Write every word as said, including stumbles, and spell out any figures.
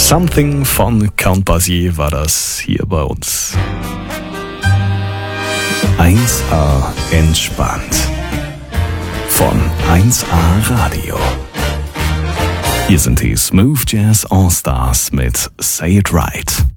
Something von Count Basie war das hier bei uns. eins A entspannt. Von eins A Radio. Hier sind die Smooth Jazz All Stars mit Say It Right.